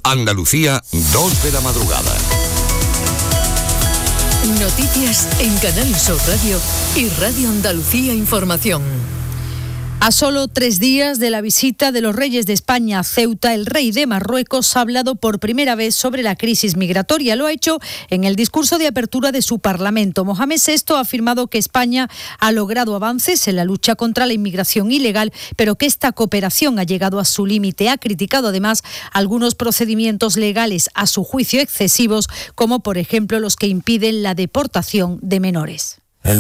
Andalucía, 2 de la madrugada. Noticias en Canal Sur Radio y Radio Andalucía Información. A solo 3 días de la visita de los reyes de España a Ceuta, el rey de Marruecos ha hablado por primera vez sobre la crisis migratoria. Lo ha hecho en el discurso de apertura de su Parlamento. Mohamed VI ha afirmado que España ha logrado avances en la lucha contra la inmigración ilegal, pero que esta cooperación ha llegado a su límite. Ha criticado además algunos procedimientos legales a su juicio excesivos, como por ejemplo los que impiden la deportación de menores.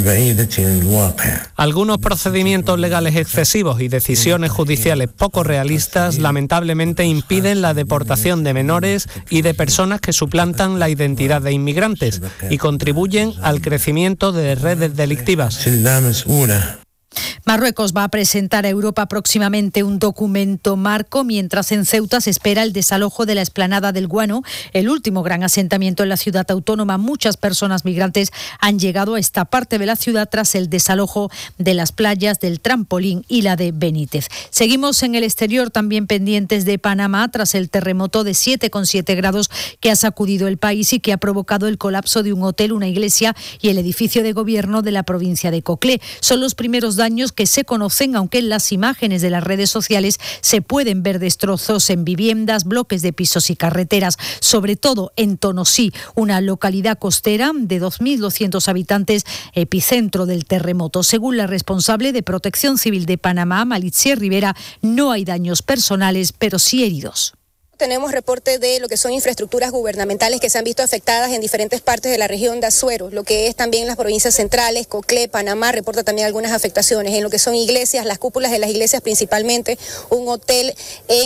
Algunos procedimientos legales excesivos y decisiones judiciales poco realistas lamentablemente impiden la deportación de menores y de personas que suplantan la identidad de inmigrantes y contribuyen al crecimiento de redes delictivas. Marruecos va a presentar a Europa próximamente un documento marco, mientras en Ceuta se espera el desalojo de la explanada del Guano, el último gran asentamiento en la ciudad autónoma. Muchas personas migrantes han llegado a esta parte de la ciudad tras el desalojo de las playas del Trampolín y la de Benítez. Seguimos en el exterior, también pendientes de Panamá, tras el terremoto de 7,7 grados que ha sacudido el país y que ha provocado el colapso de un hotel, una iglesia y el edificio de gobierno de la provincia de Coclé. Son los primeros daños que se conocen, aunque en las imágenes de las redes sociales se pueden ver destrozos en viviendas, bloques de pisos y carreteras, sobre todo en Tonosí, una localidad costera de 2.200 habitantes, epicentro del terremoto. Según la responsable de Protección Civil de Panamá, Malicia Rivera, no hay daños personales, pero sí heridos. Tenemos reporte de lo que son infraestructuras gubernamentales que se han visto afectadas en diferentes partes de la región de Azuero, lo que es también las provincias centrales, Coclé, Panamá, reporta también algunas afectaciones en lo que son iglesias, las cúpulas de las iglesias principalmente, un hotel en